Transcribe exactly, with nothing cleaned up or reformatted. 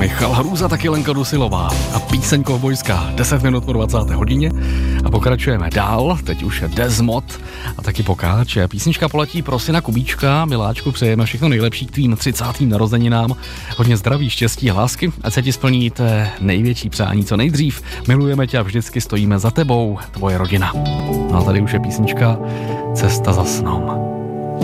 Michal Hrůza, taky Lenka Dusilová a píseň Kovbojská, deset minut po dvacáté hodině a pokračujeme dál, teď už je Desmod a taky Pokáče. Písnička poletí pro syna Kubíčka, miláčku, přejeme všechno nejlepší k tvým třicátým narozeninám, hodně zdraví, štěstí a lásky, ať se ti splní té největší přání co nejdřív, milujeme tě a vždycky stojíme za tebou, tvoje rodina. No a tady už je písnička Cesta za snom.